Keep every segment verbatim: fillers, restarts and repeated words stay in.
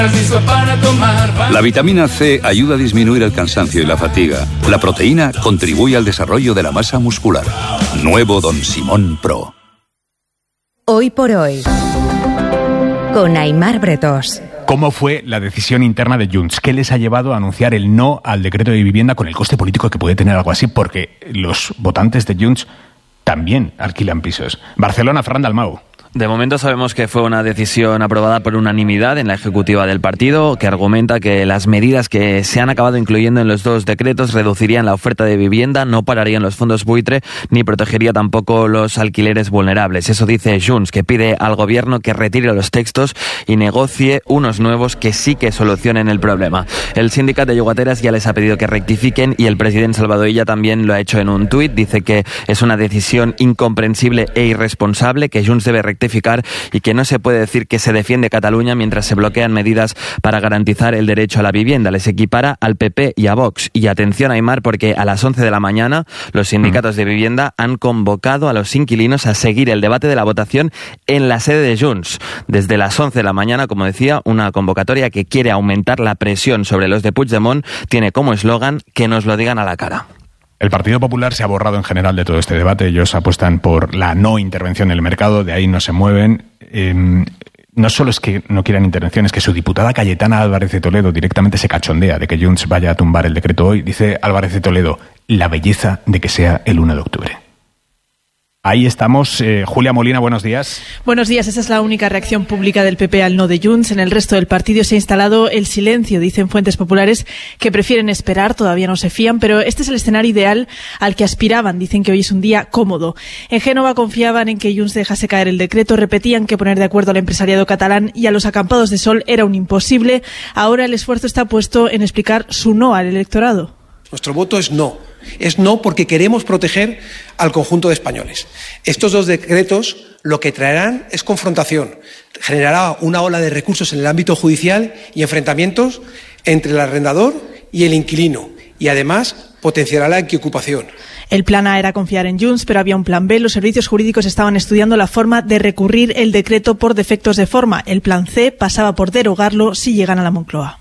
La vitamina C ayuda a disminuir el cansancio y la fatiga. La proteína contribuye al desarrollo de la masa muscular. Nuevo Don Simón Pro. Hoy por hoy, con Aimar Bretós. ¿Cómo fue la decisión interna de Junts? ¿Qué les ha llevado a anunciar el no al decreto de vivienda con el coste político que puede tener algo así? Porque los votantes de Junts también alquilan pisos. Barcelona, Ferran Dalmau. De momento sabemos que fue una decisión aprobada por unanimidad en la ejecutiva del partido, que argumenta que las medidas que se han acabado incluyendo en los dos decretos reducirían la oferta de vivienda, no pararían los fondos buitre, ni protegería tampoco los alquileres vulnerables. Eso dice Junts, que pide al gobierno que retire los textos y negocie unos nuevos que sí que solucionen el problema. El sindicato de llogateras ya les ha pedido que rectifiquen y el presidente Salvador Illa también lo ha hecho en un tuit. Dice que es una decisión incomprensible e irresponsable, que Junts debe rectificar y que no se puede decir que se defiende Cataluña mientras se bloquean medidas para garantizar el derecho a la vivienda. Les equipara al P P y a Vox. Y atención, Aimar, porque a las once de la mañana los sindicatos de vivienda han convocado a los inquilinos a seguir el debate de la votación en la sede de Junts. Desde las once de la mañana, como decía, una convocatoria que quiere aumentar la presión sobre los de Puigdemont tiene como eslogan que nos lo digan a la cara. El Partido Popular se ha borrado en general de todo este debate. Ellos apuestan por la no intervención en el mercado, de ahí no se mueven. Eh, no solo es que no quieran intervención, es que su diputada Cayetana Álvarez de Toledo directamente se cachondea de que Junts vaya a tumbar el decreto hoy. Dice Álvarez de Toledo, la belleza de que sea el uno de octubre. Ahí estamos. Eh, Julia Molina, buenos días. Buenos días. Esa es la única reacción pública del P P al no de Junts. En el resto del partido se ha instalado el silencio. Dicen fuentes populares que prefieren esperar, todavía no se fían, pero este es el escenario ideal al que aspiraban. Dicen que hoy es un día cómodo. En Génova confiaban en que Junts dejase caer el decreto, repetían que poner de acuerdo al empresariado catalán y a los acampados de sol era un imposible. Ahora el esfuerzo está puesto en explicar su no al electorado. Nuestro voto es no. Es no porque queremos proteger al conjunto de españoles. Estos dos decretos lo que traerán es confrontación. Generará una ola de recursos en el ámbito judicial y enfrentamientos entre el arrendador y el inquilino. Y además potenciará la ocupación. El plan A era confiar en Junts, pero había un plan B. Los servicios jurídicos estaban estudiando la forma de recurrir el decreto por defectos de forma. El plan C pasaba por derogarlo si llegan a la Moncloa.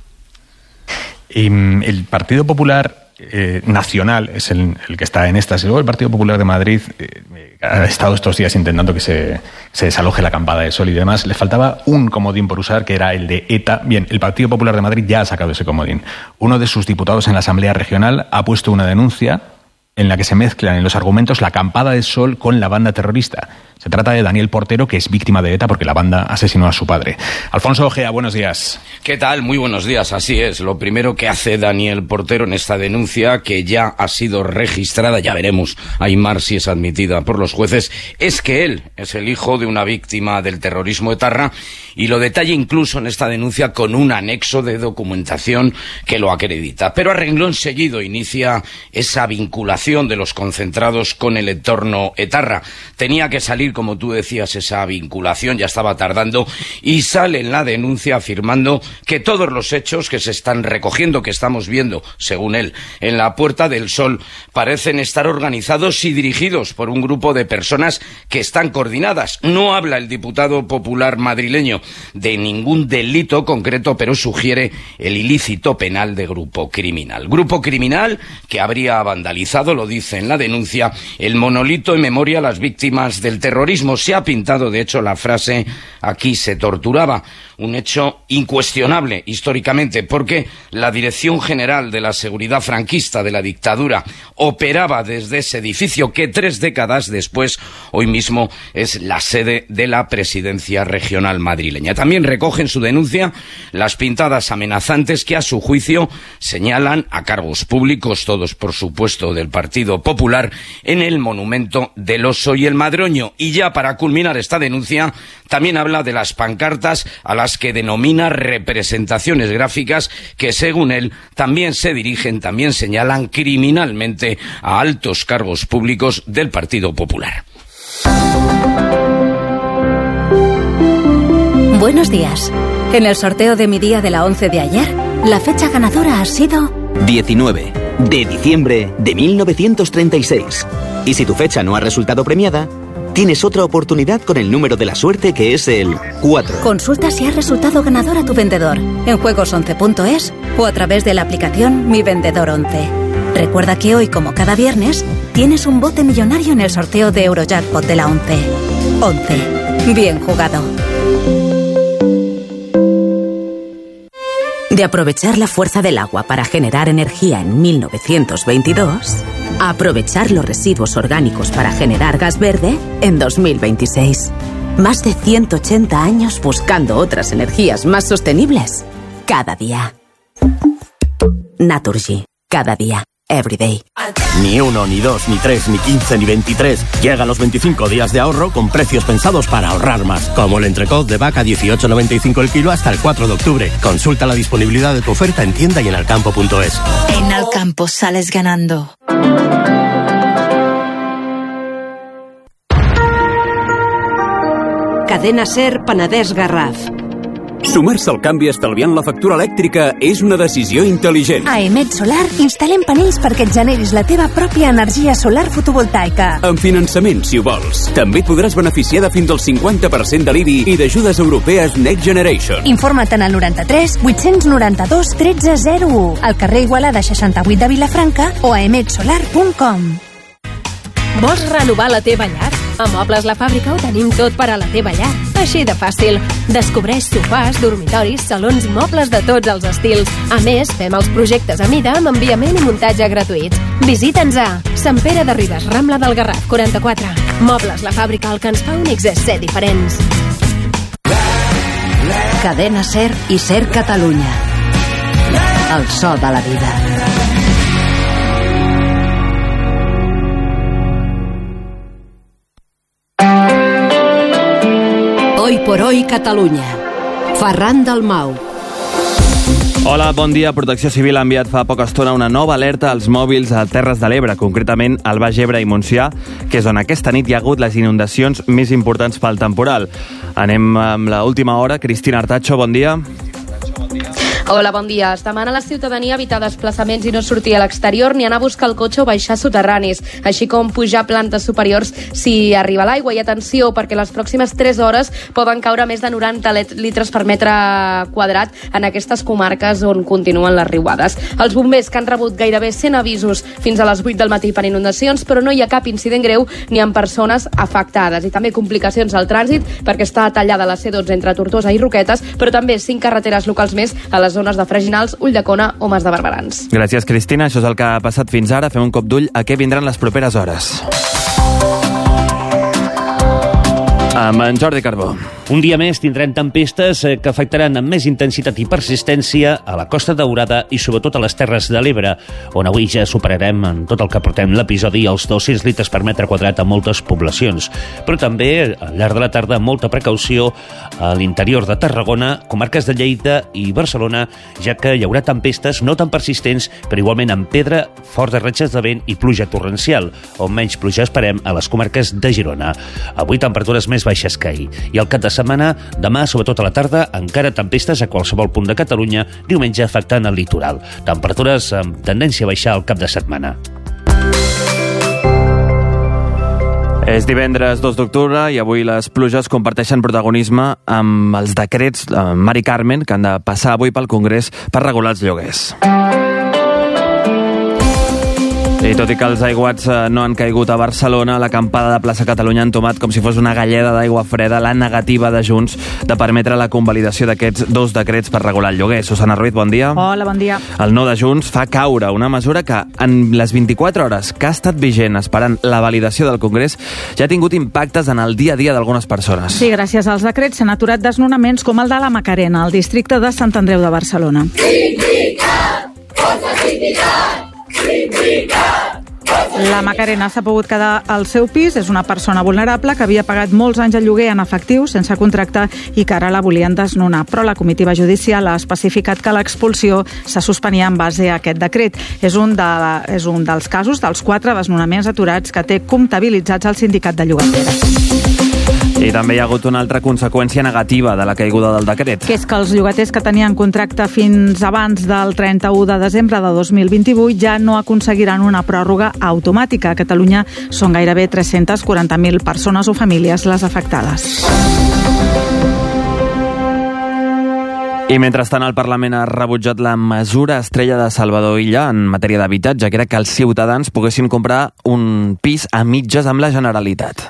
Y el Partido Popular eh, Nacional es el, el que está en estas. Y luego el Partido Popular de Madrid eh, ha estado estos días intentando que se, se desaloje la acampada de sol y demás. Les faltaba un comodín por usar, que era el de ETA. Bien, el Partido Popular de Madrid ya ha sacado ese comodín. Uno de sus diputados en la Asamblea Regional ha puesto una denuncia en la que se mezclan en los argumentos la acampada de sol con la banda terrorista. Se trata de Daniel Portero, que es víctima de ETA porque la banda asesinó a su padre. Alfonso Ojea, buenos días. ¿Qué tal? Muy buenos días, así es. Lo primero que hace Daniel Portero en esta denuncia, que ya ha sido registrada, ya veremos, Aimar, si es admitida por los jueces, es que él es el hijo de una víctima del terrorismo etarra, y lo detalla incluso en esta denuncia con un anexo de documentación que lo acredita. Pero a renglón seguido inicia esa vinculación de los concentrados con el entorno etarra. Tenía que salir, como tú decías, esa vinculación, ya estaba tardando, y sale en la denuncia afirmando que todos los hechos que se están recogiendo, que estamos viendo, según él, en la Puerta del Sol, parecen estar organizados y dirigidos por un grupo de personas que están coordinadas. No habla el diputado popular madrileño de ningún delito concreto, pero sugiere el ilícito penal de grupo criminal. Grupo criminal que habría vandalizado, lo dice en la denuncia, el monolito en memoria a las víctimas del terrorismo. Se ha pintado, de hecho, la frase "aquí se torturaba", un hecho incuestionable históricamente, porque la Dirección General de la Seguridad Franquista de la dictadura operaba desde ese edificio que tres décadas después, hoy mismo, es la sede de la Presidencia Regional madrileña. También recoge en su denuncia las pintadas amenazantes que, a su juicio, señalan a cargos públicos, todos por supuesto del Partido Popular, en el monumento del Oso y el Madroño. Y ya para culminar esta denuncia, también habla de las pancartas a las que denomina representaciones gráficas que, según él, también se dirigen, también señalan criminalmente a altos cargos públicos del Partido Popular. Buenos días. En el sorteo de mi día de la once de ayer, la fecha ganadora ha sido diecinueve de diciembre de mil novecientos treinta y seis. Y si tu fecha no ha resultado premiada, Tienes otra oportunidad con el número de la suerte, que es el cuatro. Consulta si has resultado ganador a tu vendedor en juegos once punto es o a través de la aplicación Mi Vendedor once. Recuerda que hoy, como cada viernes, tienes un bote millonario en el sorteo de Eurojackpot de la once. once. Bien jugado. De aprovechar la fuerza del agua para generar energía en mil novecientos veintidós, a aprovechar los residuos orgánicos para generar gas verde en dos mil veintiséis. Más de ciento ochenta años buscando otras energías más sostenibles cada día. Naturgy. Cada día. Every day. Ni uno, ni dos, ni tres, ni quince, ni veintitrés. Llegan los veinticinco días de ahorro con precios pensados para ahorrar más. Como el entrecot de vaca dieciocho noventa y cinco el kilo hasta el cuatro de octubre. Consulta la disponibilidad de tu oferta en tienda y en alcampo punto es. En Alcampo sales ganando. Cadena Ser Penedès Garraf. Sumar-se al canvi estalviant la factura elèctrica és una decisió intel·ligent. A Emet Solar instal·lem panells perquè et generis la teva pròpia energia solar fotovoltaica. Amb finançament, si ho vols. També et podràs beneficiar de fins al cinquanta per cent de l'I B I i d'ajudes europees Next Generation. Informa't en el noranta-tres vuit-cents noranta-dos tretze zero u, al carrer Igualada seixanta-vuit de Vilafranca o a emet solar punt com. Vols renovar la teva llar? A Mobles La Fàbrica ho tenim tot per a la teva llar. Així de fàcil. Descobreix sofàs, dormitoris, salons i mobles de tots els estils. A més, fem els projectes a mida amb enviament i muntatge gratuïts. Visita'ns a Sant Pere de Ribes, Rambla del Garraf, quaranta-quatre. Mobles La Fàbrica, el que ens fa únics és ser diferents. Cadena Ser i Ser Catalunya. El so de la vida. Hoy por hoy Catalunya. Ferran Dalmau. Hola, bon dia. Protecció Civil ha enviat fa poca estona una nova alerta als mòbils a Terres de l'Ebre, concretament al Baix Ebre i Montsià, que és on aquesta nit hi ha hagut les inundacions més importants pel temporal. Anem amb l'última hora. Cristina Artacho, bon dia. Hola, bon dia. Es demana a la ciutadania evitar desplaçaments i no sortir a l'exterior ni anar a buscar el cotxe o baixar soterranis, així com pujar plantes superiors si arriba l'aigua. I atenció, perquè les pròximes tres hores poden caure més de noranta litres per metre quadrat en aquestes comarques on continuen les riuades. Els bombers, que han rebut gairebé cent avisos fins a les vuit del matí per inundacions, però no hi ha cap incident greu ni amb persones afectades. I també complicacions al trànsit, perquè està tallada la C dotze entre Tortosa i Roquetes, però també cinc carreteres locals més a les zones de Freginals, Ulldecona o Mas de Barberans. Gràcies, Cristina. Això és el que ha passat fins ara. Fem un cop d'ull a què vindran les properes hores. Amb en Jordi Carbó. Un dia més tindrem tempestes que afectaran amb més intensitat i persistència a la Costa Daurada i sobretot a les Terres de l'Ebre, on avui ja superarem en tot el que portem l'episodi els dos-cents litres per metre quadrat a moltes poblacions. Però també, al llarg de la tarda, molta precaució a l'interior de Tarragona, comarques de Lleida i Barcelona, ja que hi haurà tempestes no tan persistents, però igualment amb pedra, fortes ratxes de vent i pluja torrencial, on menys pluja esperem a les comarques de Girona. Avui temperatures més baixes que ahir. I al cap de setmana, demà, sobretot a la tarda, encara tempestes a qualsevol punt de Catalunya, diumenge afectant el litoral. Temperatures amb tendència a baixar al cap de setmana. És divendres dos d'octubre i avui les pluges comparteixen protagonisme amb els decrets Mari Carmen que han de passar avui pel Congrés per regular els lloguers. I tot i que els aiguats no han caigut a Barcelona, l'acampada de Plaça Catalunya han tomat com si fos una galleda d'aigua freda la negativa de Junts de permetre la convalidació d'aquests dos decrets per regular el lloguer. Susana Ruiz, bon dia. Hola, bon dia. El no de Junts fa caure una mesura que en les vint-i-quatre hores que ha estat vigent esperant la validació del Congrés ja ha tingut impactes en el dia a dia d'algunes persones. Sí, gràcies als decrets s'han aturat desnonaments com el de la Macarena, al districte de Sant Andreu de Barcelona. Sindicat! Força sindicat! La Macarena s'ha pogut quedar al seu pis. És una persona vulnerable que havia pagat molts anys de lloguer en efectiu sense contracte i que ara la volien desnonar. Però la comitiva judicial ha especificat que l'expulsió se suspenia en base a aquest decret. És un, de, és un dels casos dels quatre desnonaments aturats que té comptabilitzats el sindicat de llogateres. I també hi ha hagut una altra conseqüència negativa de la caiguda del decret. Que és que els llogaters que tenien contracte fins abans del trenta-u de desembre de dos mil vint-i-vuit ja no aconseguiran una pròrroga automàtica. A Catalunya són gairebé tres-centes quaranta mil persones o famílies les afectades. I mentrestant el Parlament ha rebutjat la mesura estrella de Salvador Illa en matèria d'habitatge, que era que els ciutadans poguessin comprar un pis a mitges amb la Generalitat.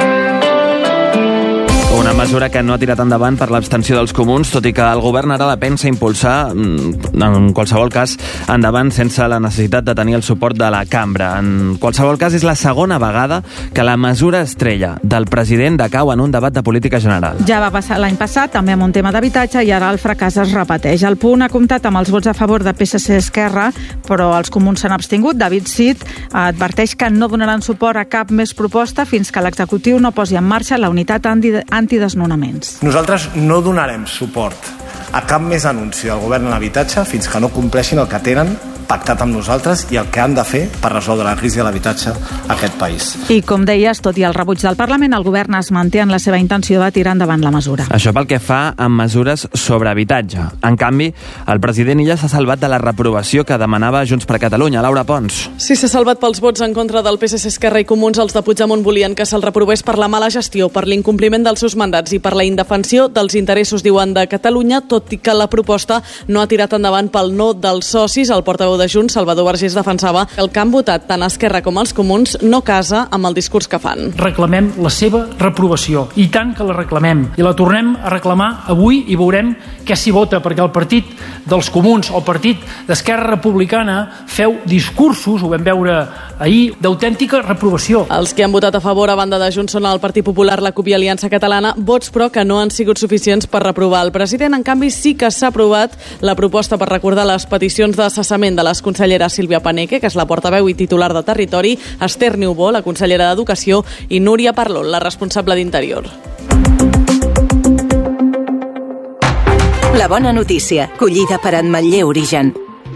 Una mesura que no ha tirat endavant per l'abstenció dels comuns, tot i que el govern ara la pensa impulsar, en qualsevol cas, endavant sense la necessitat de tenir el suport de la cambra. En qualsevol cas, és la segona vegada que la mesura estrella del president decau en un debat de política general. Ja va passar l'any passat, també amb un tema d'habitatge, i ara el fracàs es repeteix. El Punt ha comptat amb els vots a favor de P S C Esquerra, però els comuns s'han abstingut. David Cid adverteix que no donaran suport a cap més proposta fins que l'executiu no posi en marxa la unitat antidesnonaments. Nosaltres no donarem suport a cap més anunci del govern en l'habitatge fins que no compleixin el que tenen pactat amb nosaltres i el que han de fer per resoldre la crisi de l'habitatge a aquest país. I com deies, tot i el rebuig del Parlament, el govern es manté en la seva intenció de tirar endavant la mesura. Això pel que fa a mesures sobre habitatge. En canvi, el president Illa s'ha salvat de la reprovació que demanava Junts per Catalunya. Laura Pons. Sí, s'ha salvat pels vots en contra del P S C, Esquerra i Comuns. Els de Puigdemont volien que se'l reprovés per la mala gestió, per l'incompliment dels seus mandats i per la indefensió dels interessos, diuen, de Catalunya, tot i que la proposta no ha tirat endavant pel no dels socis. El portaveu de Junts, Salvador Vergés, defensava que el que han votat tant Esquerra com els comuns no casa amb el discurs que fan. Reclamem la seva reprovació, i tant que la reclamem, i la tornem a reclamar avui i veurem què s'hi vota, perquè el partit dels comuns, el partit d'Esquerra Republicana, feu discursos, ho vam veure ahir, d'autèntica reprovació. Els que han votat a favor a banda de Junts són el Partit Popular, la CUP i Aliança Catalana, vots però que no han sigut suficients per reprovar el president. En canvi, sí que s'ha aprovat la proposta per recordar les peticions de cessament de les conselleres Sílvia Paneque, que és la portaveu i titular de Territori, Esther Niubó, la consellera d'Educació, i Núria Parlon, la responsable d'Interior. La bona notícia, collida per Ametller Origen.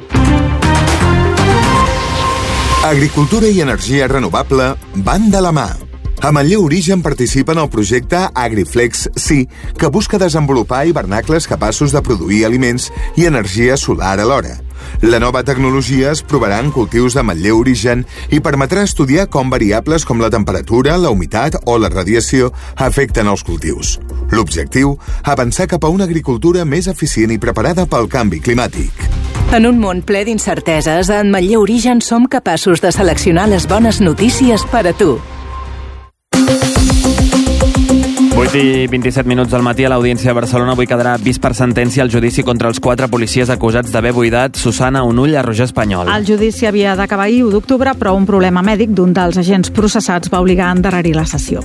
Agricultura i energia renovable van de la mà. Ametller Origen participa en el projecte AgriFlex Sí, que busca desenvolupar hivernacles capaços de produir aliments i energia solar alhora. La nova tecnologia es provarà en cultius d'Ametller Origen i permetrà estudiar com variables com la temperatura, la humitat o la radiació afecten els cultius. L'objectiu, avançar cap a una agricultura més eficient i preparada pel canvi climàtic. En un món ple d'incerteses, a Ametller Origen som capaços de seleccionar les bones notícies per a tu. vuit i vint-i-set minuts del matí a l'Audiència de Barcelona. Avui quedarà vist per sentència el judici contra els quatre policies acusats d'haver buidat Susana Onull a Roger Espanyol. El judici havia d'acabar ahir, u d'octubre, però un problema mèdic d'un dels agents processats va obligar a endarrerir la sessió.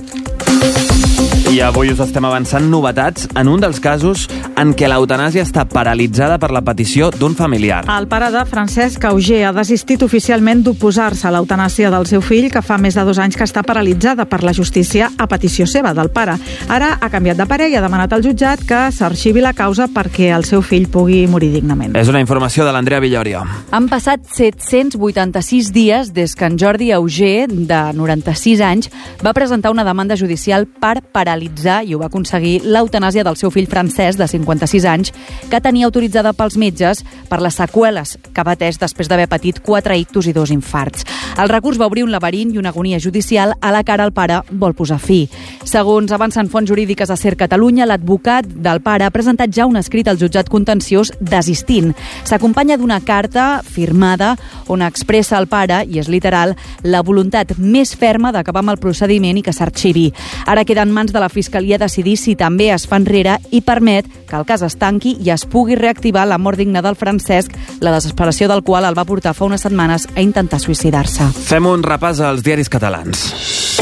I avui us estem avançant novetats en un dels casos en què l'eutanàsia està paralitzada per la petició d'un familiar. El pare de Francesc Auger ha desistit oficialment d'oposar-se a l'eutanàsia del seu fill, que fa més de dos anys que està paralitzada per la justícia a petició seva, del pare. Ara ha canviat de parer i ha demanat al jutjat que s'arxivi la causa perquè el seu fill pugui morir dignament. És una informació de l'Andrea Villoria. Han passat set-cents vuitanta-sis dies des que en Jordi Auger, de noranta-sis anys, va presentar una demanda judicial per paralitzar, i ho va aconseguir, l'eutanàsia del seu fill Francesc, de cinquanta-sis anys, que tenia autoritzada pels metges per les seqüeles que va pateix després d'haver patit quatre ictus i dos infarts. El recurs va obrir un laberint i una agonia judicial a la que ara el pare vol posar fi. Segons avancen fonts jurídiques a Ser Catalunya, l'advocat del pare ha presentat ja un escrit al jutjat contenciós desistint. S'acompanya d'una carta firmada on expressa el pare, i és literal, la voluntat més ferma d'acabar amb el procediment i que s'arxivi. Ara queda en mans de la Fiscalia decidir si també es fa enrere i permet que el cas es tanqui i es pugui reactivar la mort digna del Francesc, la desesperació del qual el va portar fa unes setmanes a intentar suïcidar-se. Fem un repàs als diaris catalans.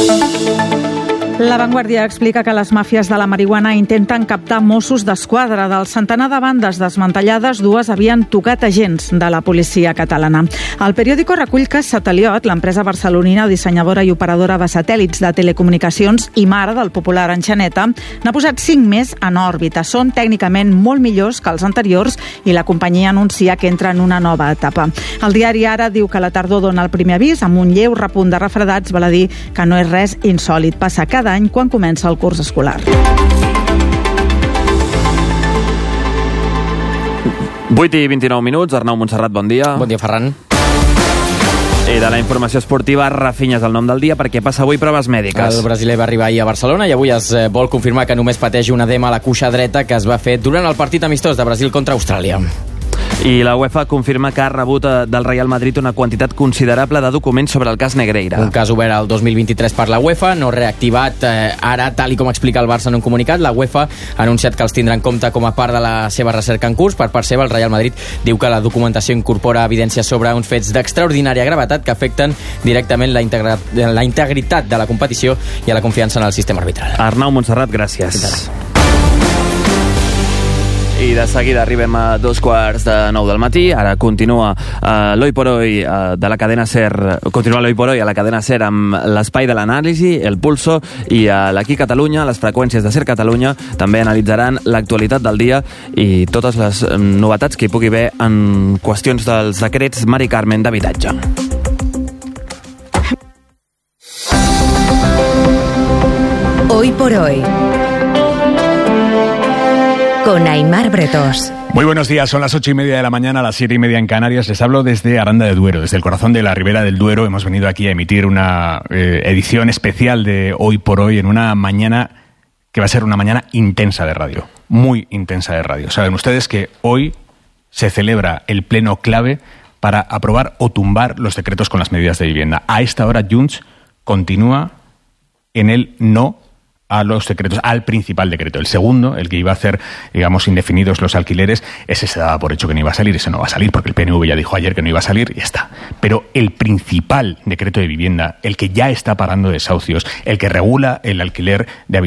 La Vanguardia explica que les màfies de la marihuana intenten captar Mossos d'Esquadra. Del centenar de bandes desmantellades, dues havien tocat agents de la policia catalana. El periòdico recull que Sateliot, l'empresa barcelonina dissenyadora i operadora de satèl·lits de telecomunicacions i mare del popular Enxaneta, n'ha posat cinc més en òrbita. Són tècnicament molt millors que els anteriors i la companyia anuncia que entra en una nova etapa. El diari Ara diu que la tardor dona el primer avís amb un lleu repunt de refredats, val a dir que no és res insòlit. Passa cada cada any quan comença el curs escolar. vuit i vint-i-nou minuts. Arnau Montserrat, bon dia. Bon dia, Ferran. I de la informació esportiva, Rafinha és el nom del dia perquè passa avui proves mèdiques. El brasiler va arribar ahir a Barcelona i avui es vol confirmar que només pateix un edema a la cuixa dreta que es va fer durant el partit amistós de Brasil contra Austràlia. I la UEFA confirma que ha rebut del Real Madrid una quantitat considerable de documents sobre el cas Negreira. Un cas obert al dos mil vint-i-tres per la UEFA, no reactivat eh, ara, tal i com explica el Barça en un comunicat. La UEFA ha anunciat que els tindrà en compte com a part de la seva recerca en curs. Per part seva, el Real Madrid diu que la documentació incorpora evidències sobre uns fets d'extraordinària gravetat que afecten directament la, integra... la integritat de la competició i a la confiança en el sistema arbitral. Arnau Montserrat, gràcies. I de seguida arribem a dos quarts de nou del matí. Ara continua uh, l'Hoy por Hoy uh, de la cadena SER, continua l'Hoy por Hoy a la cadena SER amb l'espai de l'anàlisi, el Pulso, i a l'Aquí Catalunya, les freqüències de SER Catalunya, també analitzaran l'actualitat del dia i totes les novetats que hi pugui haver en qüestions dels decrets Mari Carmen d'habitatge. Hoy por Hoy, con Aimar Bretós. Muy buenos días, son las ocho y media de la mañana, las siete y media en Canarias. Les hablo desde Aranda de Duero, desde el corazón de la Ribera del Duero. Hemos venido aquí a emitir una eh, edición especial de Hoy por Hoy en una mañana que va a ser una mañana intensa de radio, muy intensa de radio. Saben ustedes que hoy se celebra el pleno clave para aprobar o tumbar los decretos con las medidas de vivienda. A esta hora Junts continúa en el no a los decretos, al principal decreto. El segundo, el que iba a hacer, digamos, indefinidos los alquileres, ese se daba por hecho que no iba a salir, ese no va a salir, porque el P N V ya dijo ayer que no iba a salir y ya está. Pero el principal decreto de vivienda, el que ya está parando desahucios, el que regula el alquiler de habitaciones,